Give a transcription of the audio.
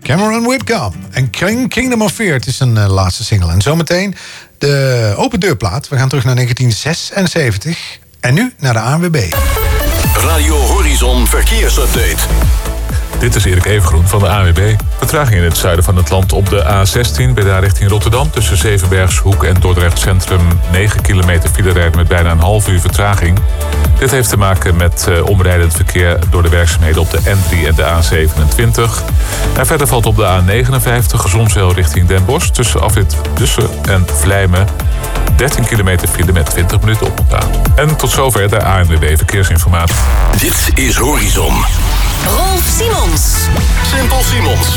Cameron Whitcomb en Kingdom of Fear. Het is een laatste single. En zometeen de open deurplaat. We gaan terug naar 1976. En nu naar de ANWB. Radio Horizon Verkeersupdate. Dit is Erik Evengroen van de ANWB. Vertraging in het zuiden van het land op de A16... bij daar richting Rotterdam tussen Zevenbergshoek en Dordrecht Centrum... 9 kilometer file rijdt met bijna een half uur vertraging. Dit heeft te maken met omrijdend verkeer door de werkzaamheden op de N3 en de A27. En verder valt op de A59 Zonzeel richting Den Bosch... tussen afrit Dussen en Vlijmen... 13 kilometer file met 20 minuten oponthoud. En tot zover de ANWB Verkeersinformatie. Dit is Horizon. Rolf Simons. Simpel Simons.